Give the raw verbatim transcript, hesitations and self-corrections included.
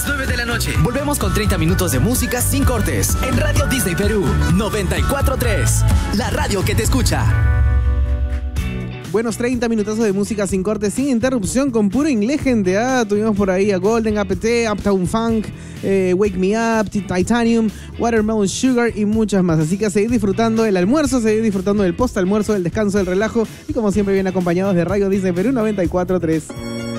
nueve de la noche. Volvemos con treinta minutos de música sin cortes en Radio Disney Perú noventa y cuatro punto tres, la radio que te escucha. Buenos treinta minutazos de música sin cortes, sin interrupción, con puro inglés, gente. Ah, tuvimos por ahí a Golden, A P T, Uptown Funk, eh, Wake Me Up, Titanium, Watermelon Sugar y muchas más. Así que a seguir disfrutando del almuerzo, a seguir disfrutando del post-almuerzo, del descanso, del relajo y como siempre bien acompañados de Radio Disney Perú noventa y cuatro punto tres.